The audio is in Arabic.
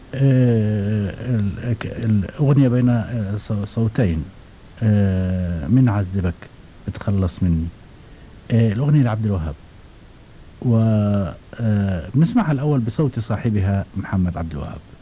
الأغنية بين صوتين. من عذبك اتخلص مني. الأغنية لعبد الوهاب، وبنسمعها الأول بصوت صاحبها محمد عبد الوهاب.